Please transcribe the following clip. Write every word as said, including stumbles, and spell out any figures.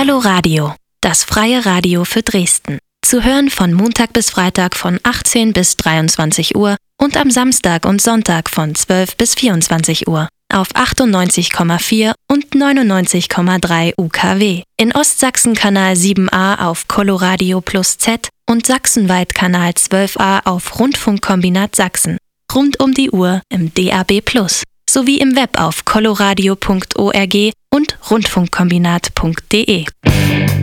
Coloradio, das freie Radio für Dresden. Zu hören von Montag bis Freitag von achtzehn bis dreiundzwanzig Uhr und am Samstag und Sonntag von zwölf bis vierundzwanzig Uhr auf achtundneunzig Komma vier und neunundneunzig Komma drei U K W. In Ostsachsen Kanal sieben a auf Coloradio Plus Z und sachsenweit Kanal zwölf a auf Rundfunkkombinat Sachsen. Rund um die Uhr im D A B Plus, sowie im Web auf coloradio punkt org und rundfunkkombinat punkt de.